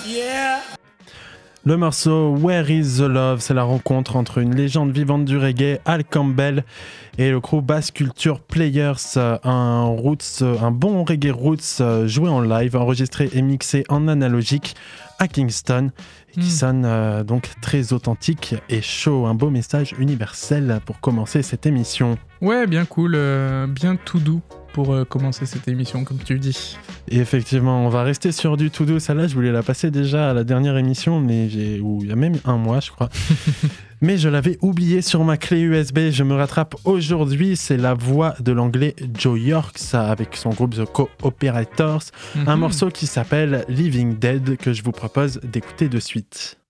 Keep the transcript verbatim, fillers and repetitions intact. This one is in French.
Yeah. Le morceau Where is the Love, c'est la rencontre entre une légende vivante du reggae, Al Campbell, et le crew Bass Culture Players, un, roots, un bon reggae roots joué en live, enregistré et mixé en analogique à Kingston, qui mmh. sonne euh, donc très authentique et chaud. Un beau message universel pour commencer cette émission. Ouais, bien cool, euh, bien tout doux pour euh, commencer cette émission, comme tu dis. Et effectivement, on va rester sur du tout doux. Celle-là, je voulais la passer déjà à la dernière émission, mais j'ai... où il y a même un mois, je crois. Mais je l'avais oublié sur ma clé U S B. Je me rattrape aujourd'hui. C'est la voix de l'anglais Joe Yorks avec son groupe The Co-Operators. Mm-hmm. Un morceau qui s'appelle Living Dead que je vous propose d'écouter de suite.